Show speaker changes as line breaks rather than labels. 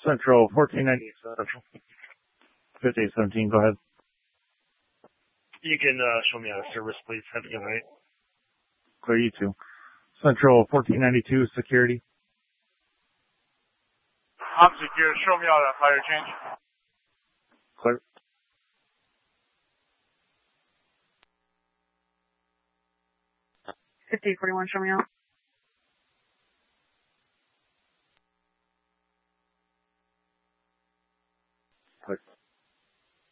Central 1490 Central. 5817, go ahead.
You can show me out of service, please. Have a good night.
Clear, you too. Central 1492 Security.
I'm secure. Show me out of fire change.
Clear.
$5041, show me out.
Clear.